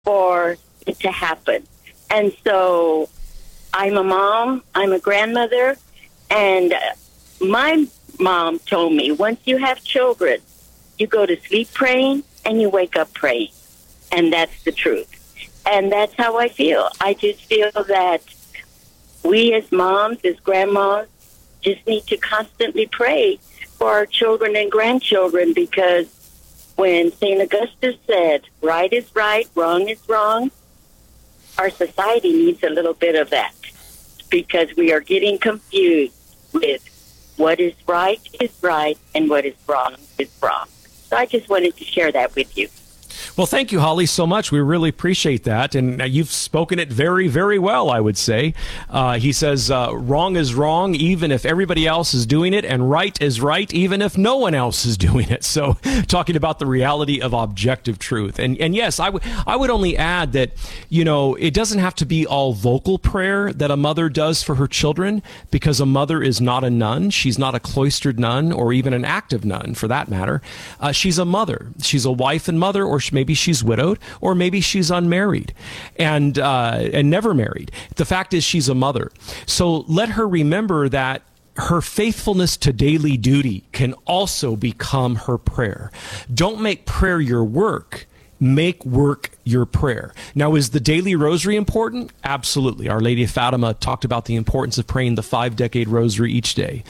for it to happen. And so I'm a mom, I'm a grandmother, and my mom told me once you have children, you go to sleep praying and you wake up praying. And that's the truth. And that's how I feel. I just feel that we as moms, as grandmas, just need to constantly pray for our children and grandchildren, because when St. Augustine said, right is right, wrong is wrong, our society needs a little bit of that, because we are getting confused with what is right and what is wrong is wrong. So I just wanted to share that with you. Well, thank you, Holly, so much. We really appreciate that. And you've spoken it very, very well, I would say. He says, wrong is wrong, even if everybody else is doing it, and right is right, even if no one else is doing it. So talking about the reality of objective truth. And yes, I would only add that, it doesn't have to be all vocal prayer that a mother does for her children, because a mother is not a nun. She's not a cloistered nun, or even an active nun, for that matter. She's a mother. She's a wife and mother, or maybe she's widowed, or maybe she's unmarried and never married. The fact is, she's a mother. So let her remember that her faithfulness to daily duty can also become her prayer. Don't make prayer your work. Make work your prayer. Now, is the daily rosary important? Absolutely. Our Lady of Fatima talked about the importance of praying the 5-decade rosary each day.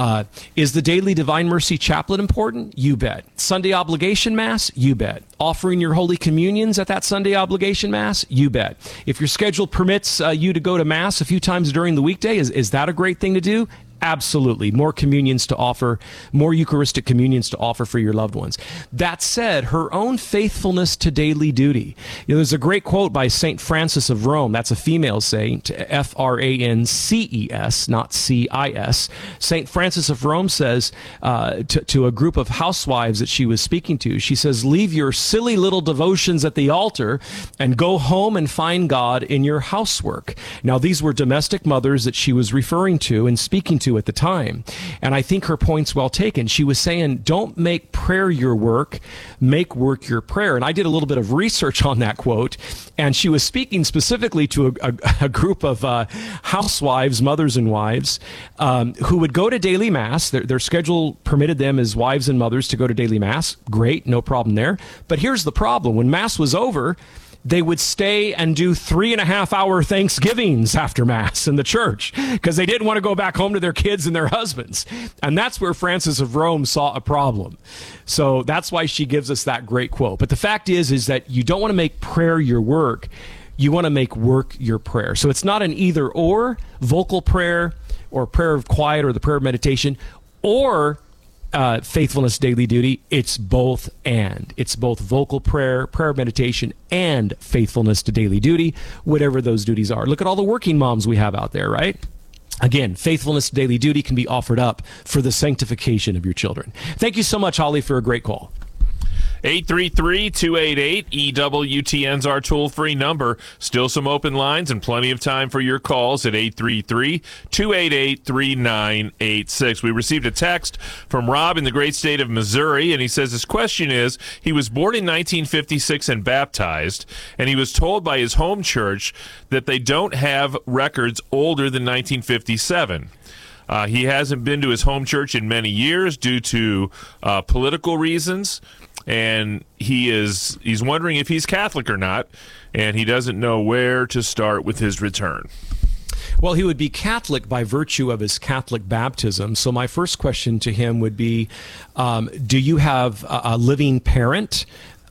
Is the daily Divine Mercy Chaplet important? You bet. Sunday obligation Mass? You bet. Offering your Holy Communions at that Sunday obligation Mass? You bet. If your schedule permits you to go to Mass a few times during the weekday, is that a great thing to do? Absolutely. More communions to offer, more Eucharistic communions to offer for your loved ones. That said, her own faithfulness to daily duty. There's a great quote by St. Francis of Rome. That's a female saint, Frances, not CIS. St. Francis of Rome says to a group of housewives that she was speaking to, she says, leave your silly little devotions at the altar and go home and find God in your housework. Now, these were domestic mothers that she was referring to and speaking to at the time. And I think her point's well taken. She was saying, don't make prayer your work, make work your prayer. And I did a little bit of research on that quote, and she was speaking specifically to a group of housewives, mothers and wives, who would go to daily Mass. Their schedule permitted them as wives and mothers to go to daily Mass. Great, no problem there. But here's the problem. When Mass was over, they would stay and do 3.5-hour Thanksgivings after Mass in the church, because they didn't want to go back home to their kids and their husbands. And that's where Francis of Rome saw a problem. So that's why she gives us that great quote. But the fact is that you don't want to make prayer your work. You want to make work your prayer. So it's not an either or, vocal prayer or prayer of quiet or the prayer of meditation, or faithfulness, daily duty. It's both and. It's both vocal prayer, prayer of meditation, and faithfulness to daily duty, whatever those duties are. Look at all the working moms we have out there, right? Again, faithfulness to daily duty can be offered up for the sanctification of your children. Thank you so much, Holly, for a great call. 833-288-EWTN's our toll-free number. Still some open lines and plenty of time for your calls at 833-288-3986. We received a text from Rob in the great state of Missouri, and he says his question is, he was born in 1956 and baptized, and he was told by his home church that they don't have records older than 1957. He hasn't been to his home church in many years due to political reasons, and he's wondering if he's Catholic or not, and he doesn't know where to start with his return. Well, he would be Catholic by virtue of his Catholic baptism. So my first question to him would be, do you have a living parent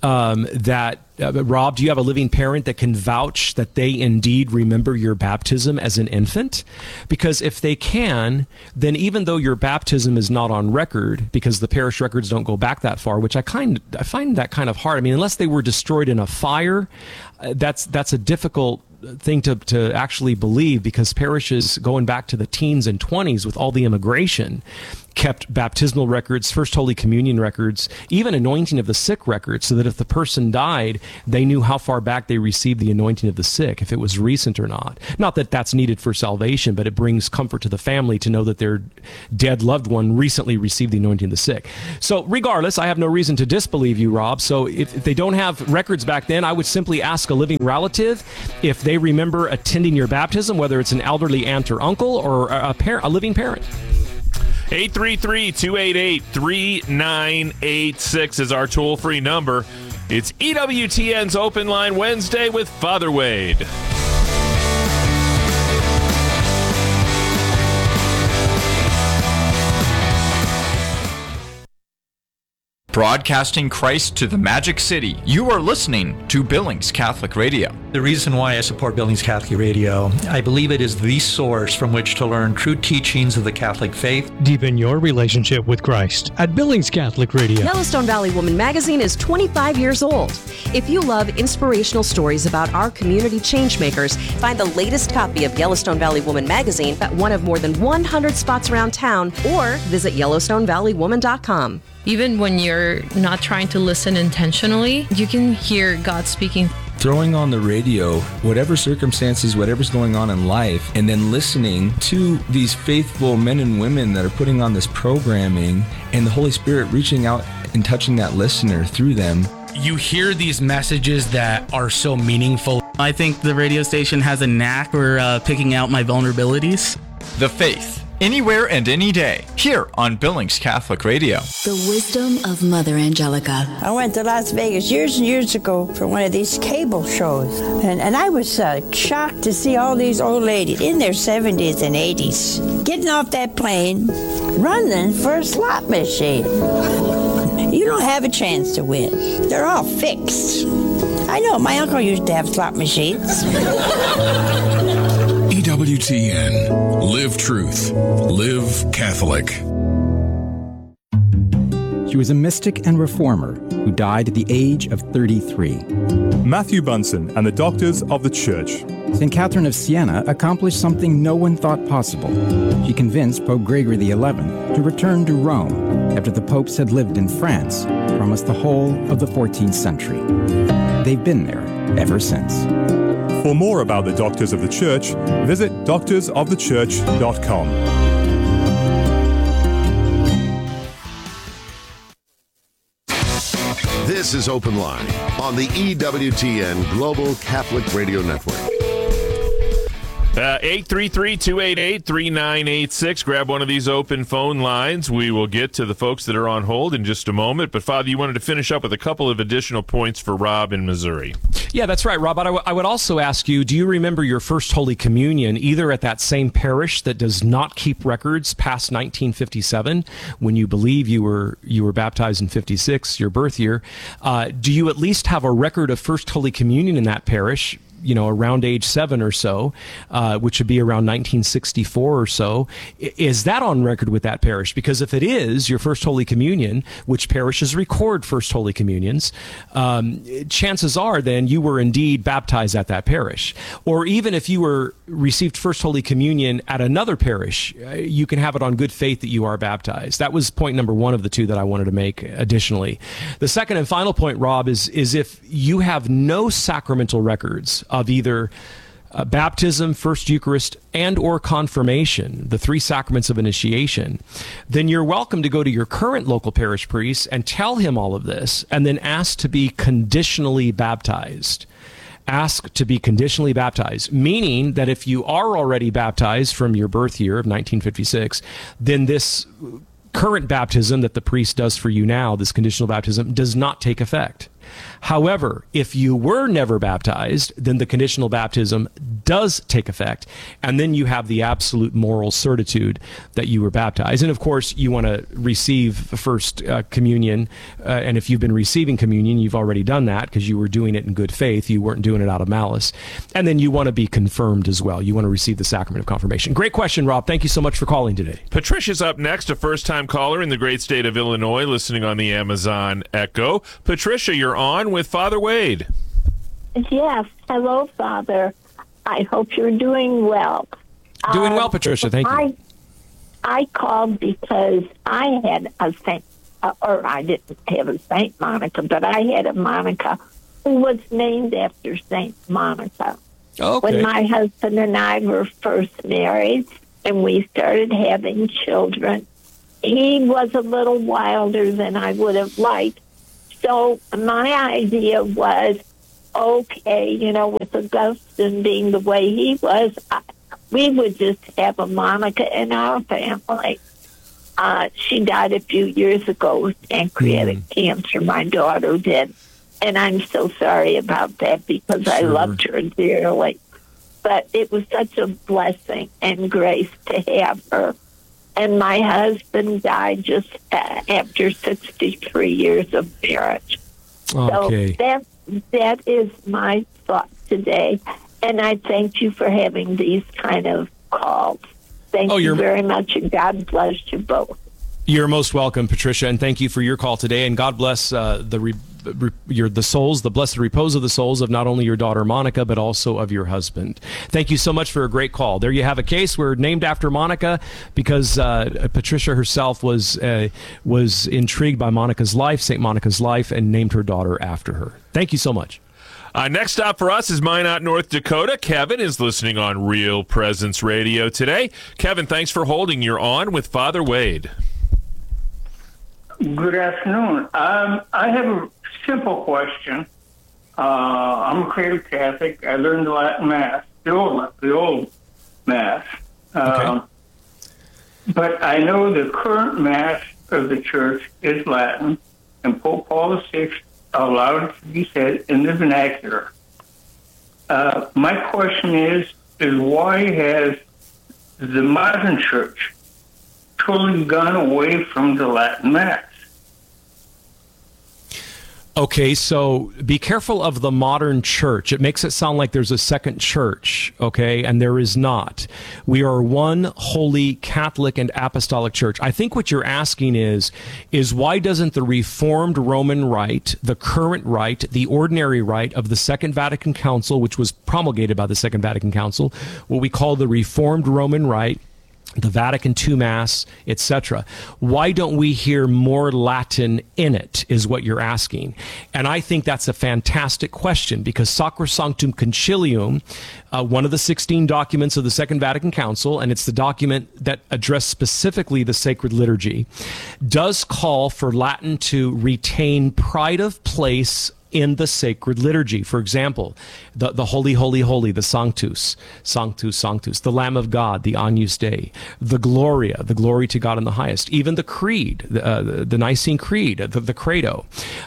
Rob, do you have a living parent that can vouch that they indeed remember your baptism as an infant? Because if they can, then even though your baptism is not on record, because the parish records don't go back that far, which I find that kind of hard. I mean, unless they were destroyed in a fire, that's a difficult thing to actually believe, because parishes going back to the teens and 20s with all the immigration kept baptismal records, First Holy Communion records, even anointing of the sick records, so that if the person died, they knew how far back they received the anointing of the sick, if it was recent or not. Not that that's needed for salvation, but it brings comfort to the family to know that their dead loved one recently received the anointing of the sick. So regardless, I have no reason to disbelieve you, Rob. So if they don't have records back then, I would simply ask a living relative if they remember attending your baptism, whether it's an elderly aunt or uncle or a living parent. 833-288-3986 is our toll-free number. It's EWTN's Open Line Wednesday with Father Wade. Broadcasting Christ to the Magic City. You are listening to Billings Catholic Radio. The reason why I support Billings Catholic Radio, I believe it is the source from which to learn true teachings of the Catholic faith. Deepen your relationship with Christ at Billings Catholic Radio. Yellowstone Valley Woman magazine is 25 years old. If you love inspirational stories about our community changemakers, find the latest copy of Yellowstone Valley Woman magazine at one of more than 100 spots around town or visit YellowstoneValleyWoman.com. Even when you're not trying to listen intentionally, you can hear God speaking. Throwing on the radio, whatever circumstances, whatever's going on in life, and then listening to these faithful men and women that are putting on this programming, and the Holy Spirit reaching out and touching that listener through them. You hear these messages that are so meaningful. I think the radio station has a knack for picking out my vulnerabilities. The Faith. Anywhere and any day, here on Billings Catholic Radio. The wisdom of Mother Angelica. I went to Las Vegas years and years ago for one of these cable shows, and I was shocked to see all these old ladies in their 70s and 80s getting off that plane, running for a slot machine. You don't have a chance to win. They're all fixed. I know, my uncle used to have slot machines. EWTN. Live truth. Live Catholic. She was a mystic and reformer who died at the age of 33. Matthew Bunson and the Doctors of the Church. St. Catherine of Siena accomplished something no one thought possible. She convinced Pope Gregory XI to return to Rome after the popes had lived in France for almost the whole of the 14th century. They've been there ever since. For more about the Doctors of the Church, visit doctorsofthechurch.com. This is Open Line on the EWTN Global Catholic Radio Network. 833-288-3986. Grab one of these open phone lines. We will get to the folks that are on hold in just a moment. But, Father, you wanted to finish up with a couple of additional points for Rob in Missouri. Yeah, that's right, Rob. But I would also ask you, do you remember your first Holy Communion either at that same parish that does not keep records past 1957, when you believe you were baptized in 56, your birth year? Do you at least have a record of first Holy Communion in that parish, around age 7 or so, which would be around 1964 or so? Is that on record with that parish? Because if it is your first Holy Communion, which parishes record first Holy Communions, chances are then you were indeed baptized at that parish. Or even if you received first Holy Communion at another parish, you can have it on good faith that you are baptized. That was point number one of the two that I wanted to make additionally. The second and final point, Rob, is if you have no sacramental records of either baptism, First Eucharist, and or confirmation, the three sacraments of initiation, then you're welcome to go to your current local parish priest and tell him all of this, and then ask to be conditionally baptized. Ask to be conditionally baptized, meaning that if you are already baptized from your birth year of 1956, then this current baptism that the priest does for you now, this conditional baptism, does not take effect. However, if you were never baptized, then the conditional baptism does take effect, and then you have the absolute moral certitude that you were baptized. And of course, you want to receive first communion, and if you've been receiving communion, you've already done that because you were doing it in good faith. You weren't doing it out of malice. And then you want to be confirmed as well. You want to receive the sacrament of confirmation. Great question, Rob. Thank you so much for calling today. Patricia's up next, a first-time caller in the great state of Illinois, listening on the Amazon Echo. Patricia, you're on with Father Wade. Yes. Hello, Father. I hope you're doing well. Doing well, Patricia. Thank you. I called because I had a Saint, or I didn't have a Saint Monica, but I had a Monica who was named after Saint Monica. Okay. When my husband and I were first married and we started having children, he was a little wilder than I would have liked. So my idea was, okay, you know, with Augustine being the way he was, we would just have a Monica in our family. She died a few years ago with pancreatic cancer. My daughter did. And I'm so sorry about that because I loved her dearly. But it was such a blessing and grace to have her. And my husband died just after 63 years of marriage. Okay. So that is my thought today. And I thank you for having these kind of calls. Thank you very much, and God bless you both. You're most welcome, Patricia, and thank you for your call today. And God bless the souls, the blessed repose of the souls of not only your daughter Monica, but also of your husband. Thank you so much for a great call. There you have a case. We're named after Monica because Patricia herself was intrigued by Monica's life, St. Monica's life, and named her daughter after her. Thank you so much. Next stop for us is Minot, North Dakota. Kevin is listening on Real Presence Radio today. Kevin, thanks for holding. You're on with Father Wade. Good afternoon. I have a simple question. I'm a cradle Catholic. I learned the Latin Mass, the old Mass. Okay. But I know the current Mass of the Church is Latin, and Pope Paul VI allowed it to be said in the vernacular. My question is why has the modern Church totally gone away from the Latin Mass? Okay, so be careful of the modern church. It makes it sound like there's a second church, okay, and there is not. We are one holy Catholic and Apostolic Church. I think what you're asking is why doesn't the Reformed Roman Rite, the current rite, the ordinary rite of the Second Vatican Council, which was promulgated by the Second Vatican Council, what we call the Reformed Roman Rite, the Vatican II Mass, etc. Why don't we hear more Latin in it, is what you're asking. And I think that's a fantastic question because Sacrosanctum Concilium, one of the 16 documents of the Second Vatican Council, and it's the document that addressed specifically the sacred liturgy, does call for Latin to retain pride of place in the sacred liturgy. For example, the Holy, Holy, Holy, the Sanctus, Sanctus, Sanctus, the Lamb of God, the Agnus Dei, the Gloria, the glory to God in the highest, even the Creed, the Nicene Creed, the Credo.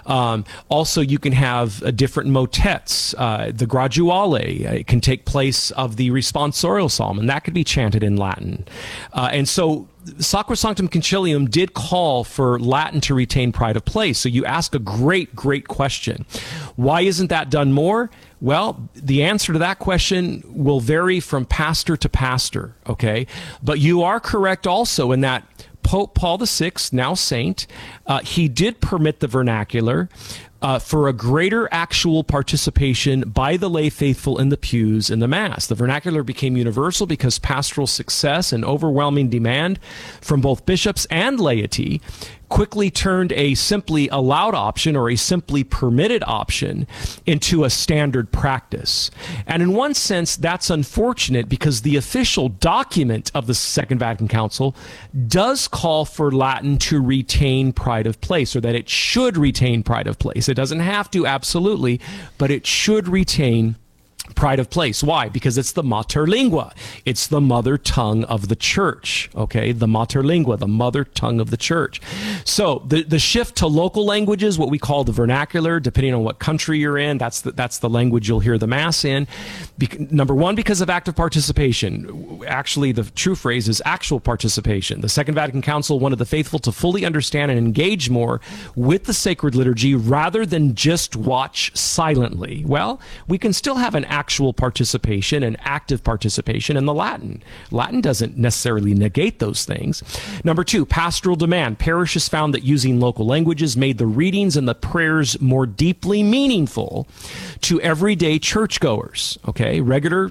Also, you can have different motets. The Graduale can take place of the responsorial psalm, and that could be chanted in Latin. And so Sacrosanctum Concilium did call for Latin to retain pride of place. So you ask a great, great question. Why isn't that done more? Well, the answer to that question will vary from pastor to pastor, okay? But you are correct also in that Pope Paul VI, now saint, he did permit the vernacular for a greater actual participation by the lay faithful in the pews in the Mass. The vernacular became universal because pastoral success and overwhelming demand from both bishops and laity quickly turned a simply allowed option or a simply permitted option into a standard practice. And in one sense, that's unfortunate because the official document of the Second Vatican Council does call for Latin to retain pride of place, or that it should retain pride of place. It doesn't have to, absolutely, but it should retain pride of place. Why? Because it's the mater lingua. It's the mother tongue of the church. Okay, the mater lingua, the mother tongue of the church. So the shift to local languages, what we call the vernacular, depending on what country you're in, that's the language you'll hear the Mass in. Number one, because of active participation. Actually, the true phrase is actual participation. The Second Vatican Council wanted the faithful to fully understand and engage more with the sacred liturgy rather than just watch silently. Well, we can still have an actual participation and active participation in the Latin. Latin doesn't necessarily negate those things. Number two, pastoral demand. Parishes found that using local languages made the readings and the prayers more deeply meaningful to everyday churchgoers. Okay, regular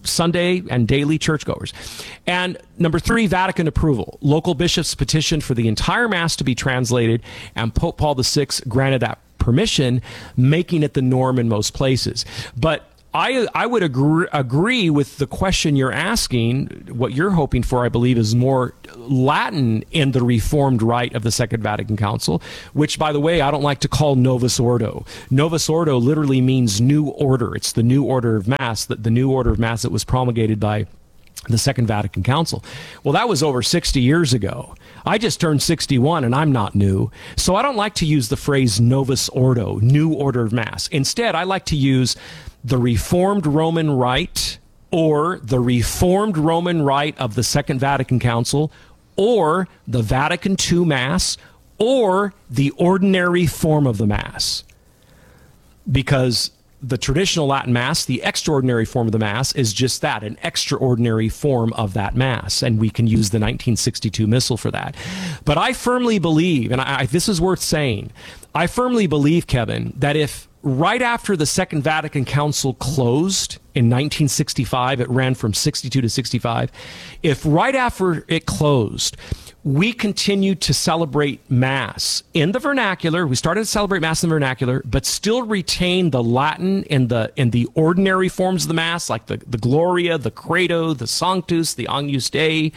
Sunday and daily churchgoers. And number 3, Vatican approval. Local bishops petitioned for the entire Mass to be translated, and Pope Paul VI granted that permission, making it the norm in most places. But I would agree with the question you're asking. What you're hoping for, I believe, is more Latin in the Reformed Rite of the Second Vatican Council, which, by the way, I don't like to call Novus Ordo. Novus Ordo literally means new order. It's the new order of Mass, the new order of Mass that was promulgated by the Second Vatican Council. Well, that was over 60 years ago. I just turned 61 and I'm not new. So I don't like to use the phrase Novus Ordo, new order of Mass. Instead, I like to use the Reformed Roman Rite, or the Reformed Roman Rite of the Second Vatican Council, or the Vatican II Mass, or the ordinary form of the Mass. Because the traditional Latin Mass, the extraordinary form of the Mass, is just that, an extraordinary form of that Mass. And we can use the 1962 Missal for that. But I firmly believe, and this is worth saying, I firmly believe, Kevin, that if right after the Second Vatican Council closed in 1965, it ran from 62 to 65, if right after it closed, we continued to celebrate Mass in the vernacular. We started to celebrate Mass in the vernacular, but still retain the Latin in the ordinary forms of the Mass, like the Gloria, the Credo, the Sanctus, the Agnus Dei.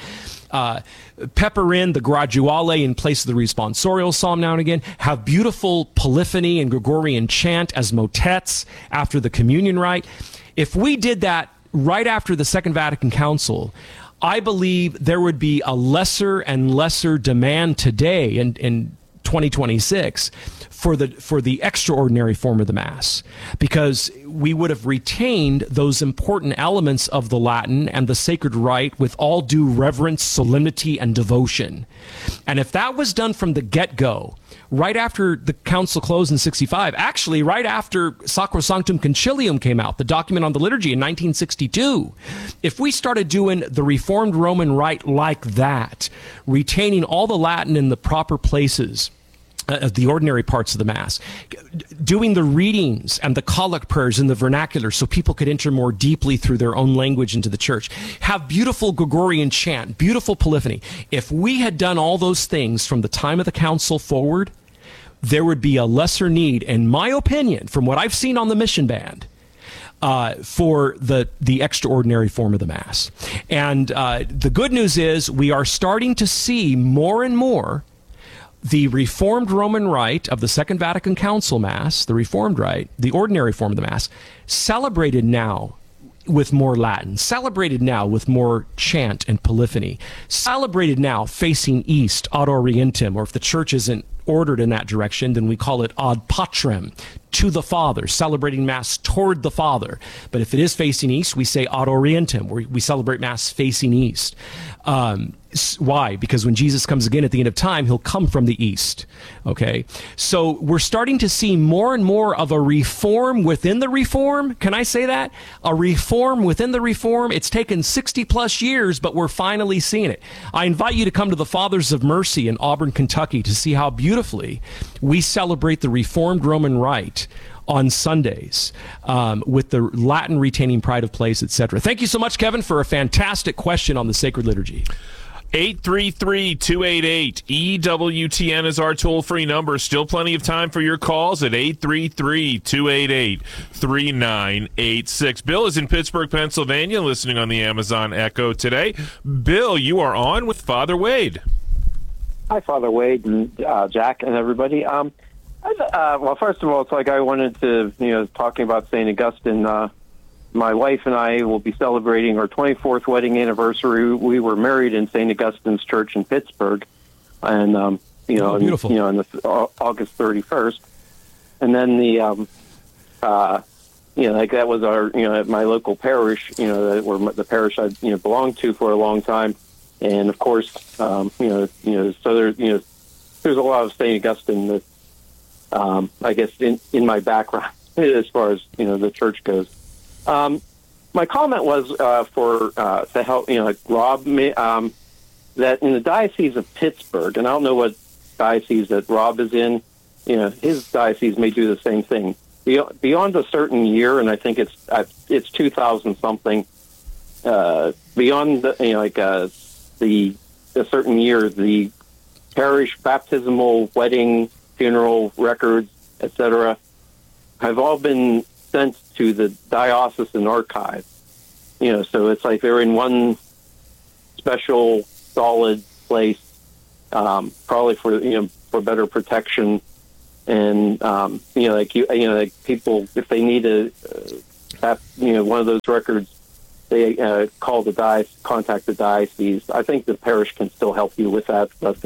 Pepper in the Graduale in place of the responsorial psalm now and again. Have beautiful polyphony and Gregorian chant as motets after the communion rite. If we did that right after the Second Vatican Council, I believe there would be a lesser and lesser demand today in 2026 for the extraordinary form of the Mass, because we would have retained those important elements of the Latin and the sacred rite with all due reverence, solemnity, and devotion. And if that was done from the get-go, right after the council closed in 65, actually right after Sacrosanctum Concilium came out, the document on the liturgy in 1962, if we started doing the Reformed Roman Rite like that, retaining all the Latin in the proper places, the ordinary parts of the Mass, doing the readings and the collect prayers in the vernacular so people could enter more deeply through their own language into the church, have beautiful Gregorian chant, beautiful polyphony. If we had done all those things from the time of the council forward, there would be a lesser need, in my opinion, from what I've seen on the mission band, for the extraordinary form of the Mass. And the good news is we are starting to see more and more the Reformed Roman Rite of the Second Vatican Council Mass, the Reformed Rite, the ordinary form of the Mass, celebrated now with more Latin, celebrated now with more chant and polyphony, celebrated now facing east, ad orientem, or if the church isn't ordered in that direction, then we call it ad patrem, to the Father, celebrating Mass toward the Father. But if it is facing east, we say ad orientem, where we celebrate Mass facing east. Why? Because when Jesus comes again at the end of time, he'll come from the east. Okay? So we're starting to see more and more of a reform within the reform. Can I say that? A reform within the reform. It's taken 60 plus years, but we're finally seeing it. I invite you to come to the Fathers of Mercy in Auburn, Kentucky, to see how beautifully we celebrate the Reformed Roman Rite on Sundays, with the Latin retaining pride of place, etc. Thank you so much, Kevin, for a fantastic question on the sacred liturgy. 833-288-EWTN is our toll-free number. Still plenty of time for your calls at 833-288-3986. Bill is in Pittsburgh, Pennsylvania, listening on the Amazon Echo today. Bill, you are on with Father Wade. Hi, Father Wade and Jack and everybody. Well, first of all, it's like I wanted to, talking about St. Augustine, my wife and I will be celebrating our 24th wedding anniversary. We were married in St. Augustine's Church in Pittsburgh, and beautiful. On August 31st, and then that was our, at my local parish, where the parish I belonged to for a long time, and of course, so there's a lot of St. Augustine that I guess in my background as far as the church goes. My comment was to help Rob, that in the Diocese of Pittsburgh, and I don't know what diocese that Rob is in, his diocese may do the same thing. Beyond a certain year, and I think it's 2000 something, beyond the a certain year, the parish baptismal, wedding, funeral records, etc., have all been sent to the diocesan archive. So it's like they're in one special, solid place, probably for better protection. And like people, if they need one of those records, they contact the diocese. I think the parish can still help you with that, but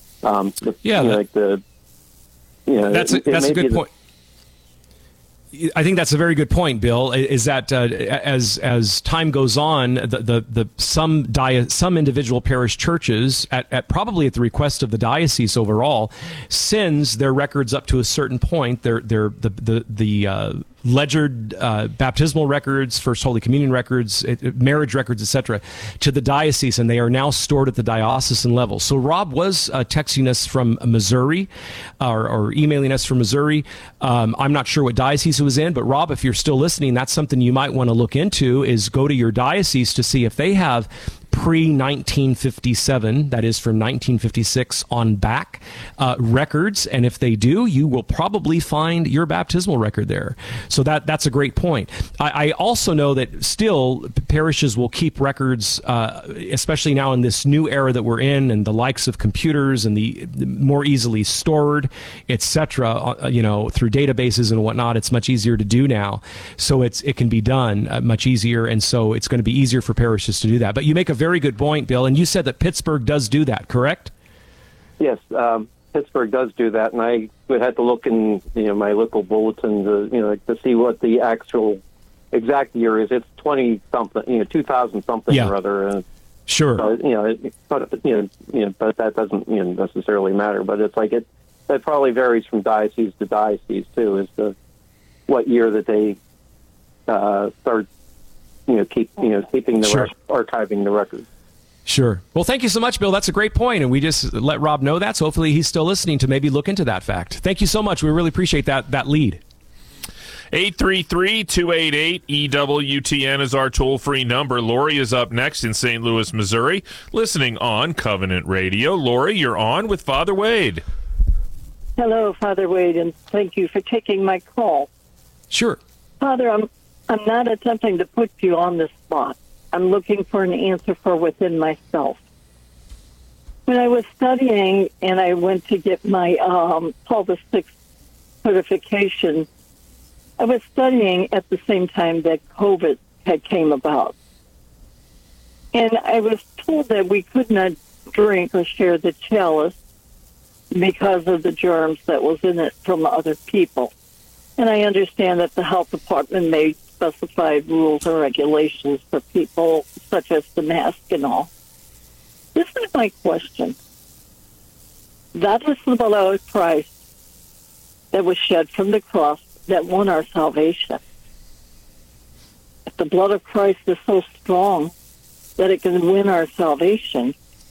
that's a good point. I think that's a very good point, Bill. Is that as time goes on, some individual parish churches, at probably at the request of the diocese overall, sends their records up to a certain point. The ledgered baptismal records, First Holy Communion records, marriage records, etc., to the diocese, and they are now stored at the diocesan level. So Rob was texting us from Missouri, or emailing us from Missouri. I'm not sure what diocese it was in, but Rob, if you're still listening, that's something you might want to look into, is go to your diocese to see if they have pre-1957, that is from 1956 on back, records, and if they do, you will probably find your baptismal record there. So that's a great point. I also know that still parishes will keep records, especially now in this new era that we're in, and the likes of computers and the more easily stored, etc. Through databases and whatnot. It's much easier to do now, so it can be done much easier, and so it's going to be easier for parishes to do that. But you make a very good point, Bill, and you said that Pittsburgh does do that, correct? Yes, Pittsburgh does do that, and I would have to look in my local bulletin to see what the actual exact year is. It's 20-something, 2000-something or other. And sure. But that doesn't necessarily matter. But it's like that probably varies from diocese to diocese too, as to what year that they start keeping the archiving the records. Sure. Well, thank you so much, Bill. That's a great point, and we just let Rob know that, so hopefully he's still listening to maybe look into that fact. Thank you so much. We really appreciate that lead. 833-288-EWTN is our toll-free number. Lori is up next in St. Louis, Missouri, listening on Covenant Radio. Lori, you're on with Father Wade. Hello, Father Wade, and thank you for taking my call. Sure. Father, I'm not attempting to put you on the spot. I'm looking for an answer for within myself. When I was studying and I went to get my Paul VI certification, I was studying at the same time that COVID had came about. And I was told that we could not drink or share the chalice because of the germs that was in it from other people. And I understand that the health department made specified rules and regulations for people, such as the mask and all. This is my question. That is the blood of Christ that was shed from the cross that won our salvation. If the blood of Christ is so strong that it can win our salvation,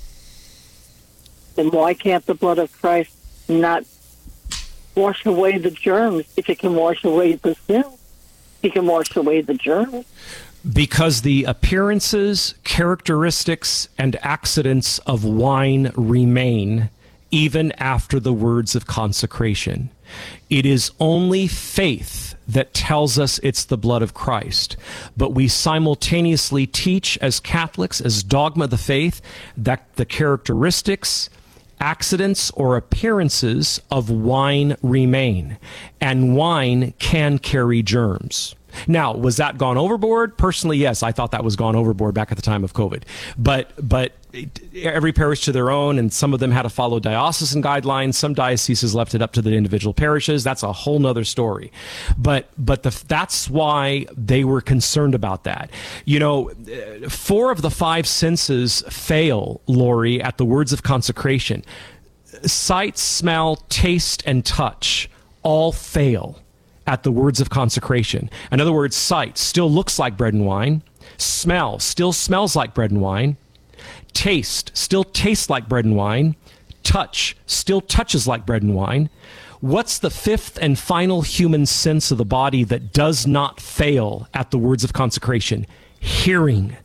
then why can't the blood of Christ not wash away the germs? If it can wash away the sin, he can wash away the germs. Because the appearances, characteristics, and accidents of wine remain even after the words of consecration. It is only faith that tells us it's the blood of Christ. But we simultaneously teach as Catholics, as dogma of the faith, that the characteristics, accidents, or appearances of wine remain, and wine can carry germs. Now, was that gone overboard? Personally, yes, I thought that was gone overboard back at the time of COVID. But every parish to their own, and some of them had to follow diocesan guidelines. Some dioceses left it up to the individual parishes. That's a whole nother story. But that's why they were concerned about that. 4 of the 5 senses fail, Lori, at the words of consecration. Sight, smell, taste, and touch all fail at the words of consecration. In other words, sight still looks like bread and wine. Smell still smells like bread and wine. Taste still tastes like bread and wine. Touch still touches like bread and wine. What's the 5th and final human sense of the body that does not fail at the words of consecration? Hearing.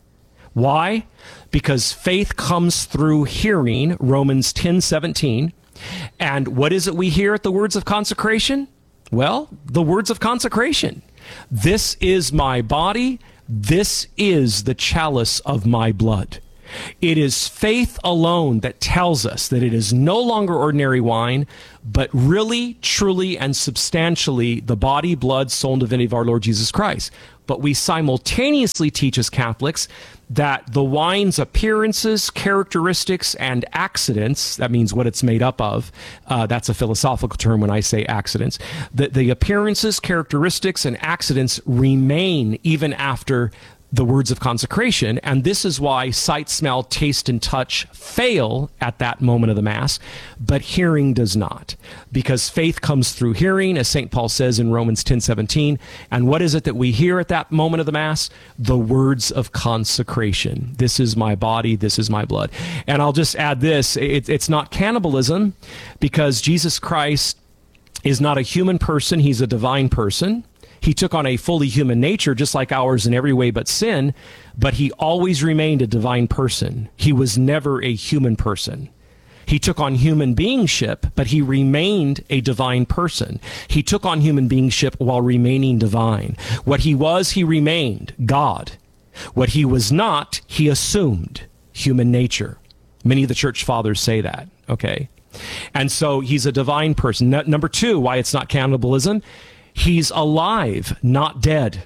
Why? Because faith comes through hearing, Romans 10:17. And what is it we hear at the words of consecration? Well, the words of consecration. This is my body. This is the chalice of my blood. It is faith alone that tells us that it is no longer ordinary wine, but really, truly, and substantially the body, blood, soul, and divinity of our Lord Jesus Christ. But we simultaneously teach as Catholics that the wine's appearances, characteristics, and accidents, that means what it's made up of, that's a philosophical term when I say accidents, that the appearances, characteristics, and accidents remain even after the words of consecration, and this is why sight, smell, taste, and touch fail at that moment of the Mass, but hearing does not, because faith comes through hearing, as St. Paul says in Romans 10:17, and what is it that we hear at that moment of the Mass? The words of consecration. This is my body, this is my blood. And I'll just add this, it's not cannibalism, because Jesus Christ is not a human person, he's a divine person. He took on a fully human nature, just like ours in every way but sin, but he always remained a divine person. He was never a human person. He took on human beingship, but he remained a divine person. He took on human beingship while remaining divine. What he was, he remained God. What he was not, he assumed human nature. Many of the church fathers say that, okay? And so he's a divine person. Number two, why it's not cannibalism, he's alive, not dead.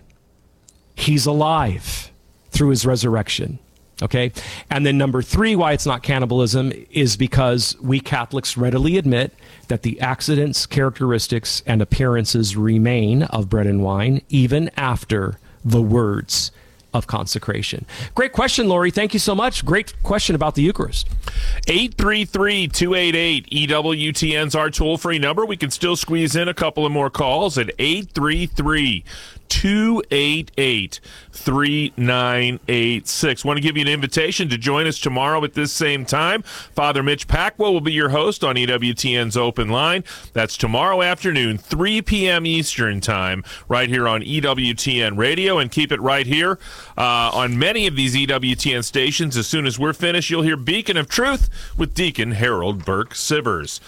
He's alive through his resurrection. Okay? And then number three, why it's not cannibalism, is because we Catholics readily admit that the accidents, characteristics, and appearances remain of bread and wine even after the words of consecration. Great question, Lori. Thank you so much. Great question about the Eucharist. 833-288-EWTN's our toll-free number. We can still squeeze in a couple of more calls at 833-288-3986. Want to give you an invitation to join us tomorrow at this same time. Father Mitch Packwell will be your host on EWTN's Open Line. That's tomorrow afternoon, 3 p.m. Eastern Time, right here on EWTN Radio. And keep it right here on many of these EWTN stations. As soon as we're finished, you'll hear Beacon of Truth with Deacon Harold Burke Sivers.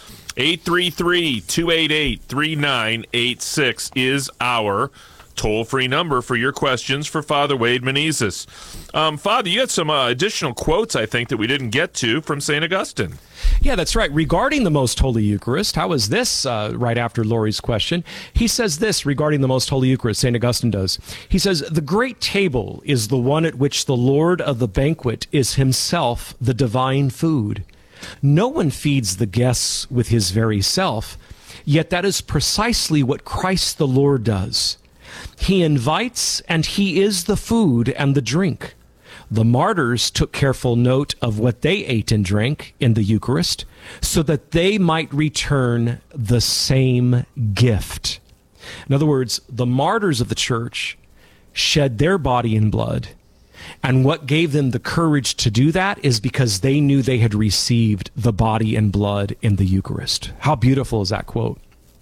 833-288-3986 is our toll-free number for your questions for Father Wade Menezes. Father, you had some additional quotes, I think, that we didn't get to from St. Augustine. Yeah, that's right. Regarding the Most Holy Eucharist, how is this right after Lori's question? He says this regarding the Most Holy Eucharist, St. Augustine does. He says, the great table is the one at which the Lord of the banquet is himself the divine food. No one feeds the guests with his very self, yet that is precisely what Christ the Lord does. He invites, and he is the food and the drink. The martyrs took careful note of what they ate and drank in the Eucharist, so that they might return the same gift. In other words, the martyrs of the church shed their body and blood, and what gave them the courage to do that is because they knew they had received the body and blood in the Eucharist. How beautiful is that quote?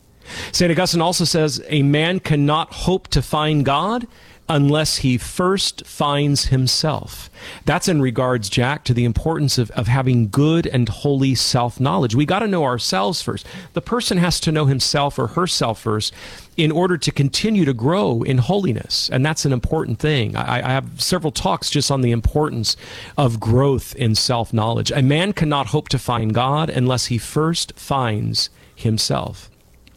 St. Augustine also says, a man cannot hope to find God unless he first finds himself. That's in regards, Jack, to the importance of having good and holy self-knowledge. We got to know ourselves first. The person has to know himself or herself first in order to continue to grow in holiness. And that's an important thing. I have several talks just on the importance of growth in self-knowledge. A man cannot hope to find God unless he first finds himself.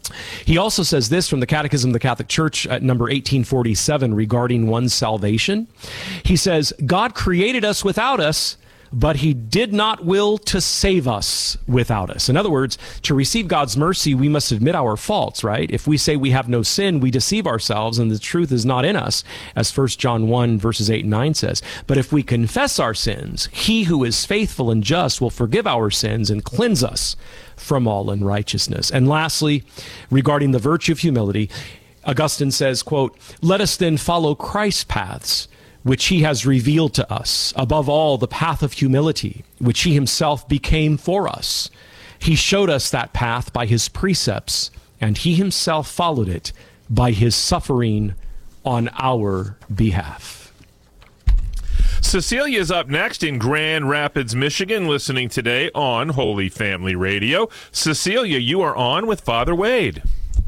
He also says this from the Catechism of the Catholic Church at number 1847 regarding one's salvation. He says, God created us without us, but he did not will to save us without us. In other words, to receive God's mercy, we must admit our faults, right? If we say we have no sin, we deceive ourselves and the truth is not in us, as 1 John 1 verses 8 and 9 says. But if we confess our sins, he who is faithful and just will forgive our sins and cleanse us from all unrighteousness. And lastly, regarding the virtue of humility, Augustine says, quote, let us then follow Christ's paths, which he has revealed to us, above all the path of humility, which he himself became for us. He showed us that path by his precepts, and he himself followed it by his suffering on our behalf. Cecilia is up next in Grand Rapids, Michigan, listening today on Holy Family Radio. Cecilia, you are on with Father Wade.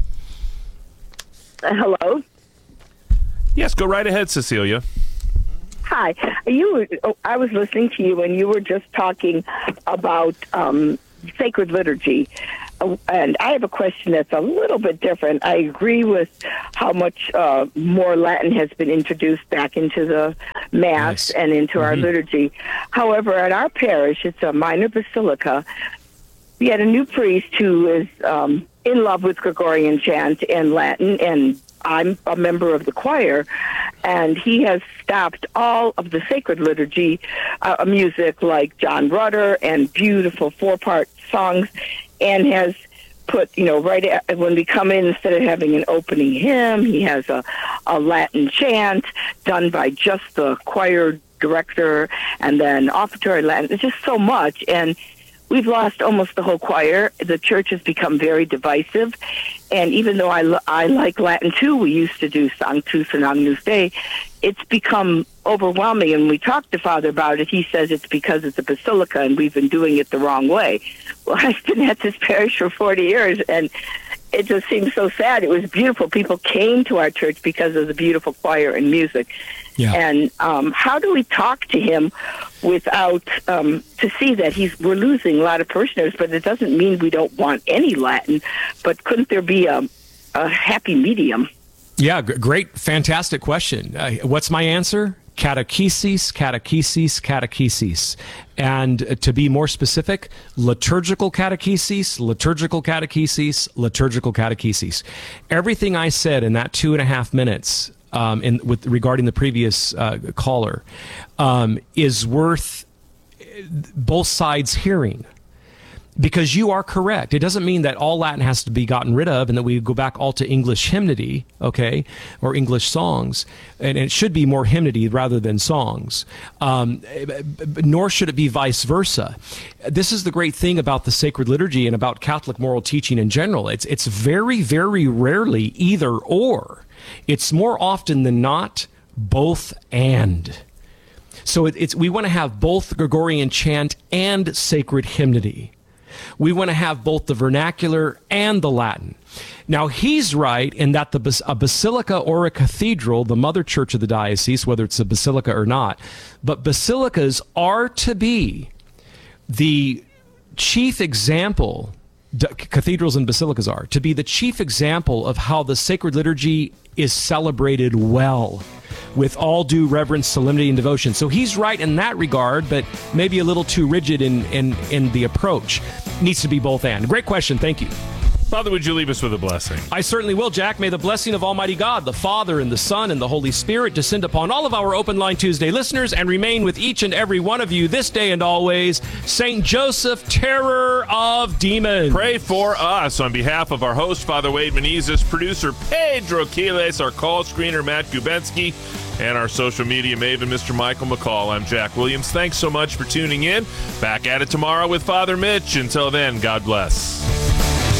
Hello? Yes, go right ahead, Cecilia. Hi. I was listening to you, and you were just talking about sacred liturgy. And I have a question that's a little bit different. I agree with how much more Latin has been introduced back into the Mass and into our liturgy. However, at our parish, it's a minor basilica. We had a new priest who is in love with Gregorian chant and Latin, and I'm a member of the choir, and he has stopped all of the sacred liturgy music like John Rutter and beautiful 4-part songs, and has put, when we come in, instead of having an opening hymn, he has a Latin chant done by just the choir director, and then offertory Latin. It's just so much, and we've lost almost the whole choir. The church has become very divisive, and even though I like Latin too, we used to do Sanctus and Agnus Dei, it's become overwhelming. And we talked to Father about it. He says it's because it's a basilica and we've been doing it the wrong way. Well, I've been at this parish for 40 years, and it just seems so sad. It was beautiful. People came to our church because of the beautiful choir and music. Yeah. And how do we talk to him without to see that we're losing a lot of parishioners? But it doesn't mean we don't want any Latin. But couldn't there be a happy medium? Yeah, great, fantastic question. What's my answer? Catechesis, catechesis, catechesis. And to be more specific, liturgical catechesis, liturgical catechesis, liturgical catechesis. Everything I said in that 2.5 minutes regarding the previous caller is worth both sides hearing. Because you are correct. It doesn't mean that all Latin has to be gotten rid of and that we go back all to English hymnody, okay, or English songs. And it should be more hymnody rather than songs. Nor should it be vice versa. This is the great thing about the sacred liturgy and about Catholic moral teaching in general. It's very, very rarely either or. It's more often than not both and. So we want to have both Gregorian chant and sacred hymnody. We want to have both the vernacular and the Latin. Now, he's right in that a basilica or a cathedral, the mother church of the diocese, whether it's a basilica or not, but basilicas are to be the chief example, cathedrals and basilicas are, to be the chief example of how the sacred liturgy is celebrated well, with all due reverence, solemnity, and devotion. So he's right in that regard, but maybe a little too rigid in the approach. Needs to be both and. Great question. Thank you. Father, would you leave us with a blessing? I certainly will, Jack. May the blessing of Almighty God, the Father, and the Son, and the Holy Spirit descend upon all of our Open Line Tuesday listeners and remain with each and every one of you this day and always. Saint Joseph, terror of demons. Pray for us on behalf of our host, Father Wade Menezes, producer Pedro Quiles, our call screener, Matt Gubensky, and our social media maven, Mr. Michael McCall. I'm Jack Williams. Thanks so much for tuning in. Back at it tomorrow with Father Mitch. Until then, God bless.